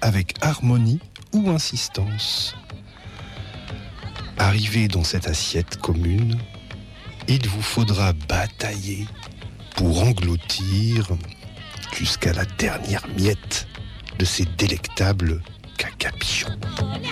avec harmonie ou insistance. Arrivé dans cette assiette commune, il vous faudra batailler pour engloutir jusqu'à la dernière miette de ces délectables cacapions.